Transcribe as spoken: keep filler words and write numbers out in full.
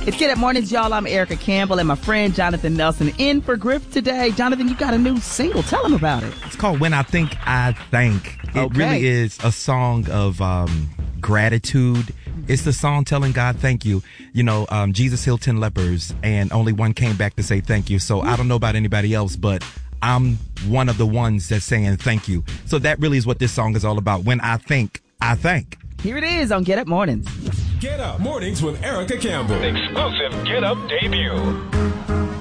It's Get Up Mornings, y'all. I'm Erica Campbell and my friend Jonathan Nelson in for Griff today. Jonathan, you got a new single. Tell him about it. It's called When I Think, I Thank. It Okay. really is a song of um, gratitude. It's the song telling God thank you. You know, um, Jesus healed ten lepers and only one came back to say thank you. So I don't know about anybody else, but I'm one of the ones that's saying thank you. So that really is what this song is all about. When I think, I thank. Here it is on Get Up Mornings. Get Up Mornings with Erica Campbell. Exclusive Get Up debut.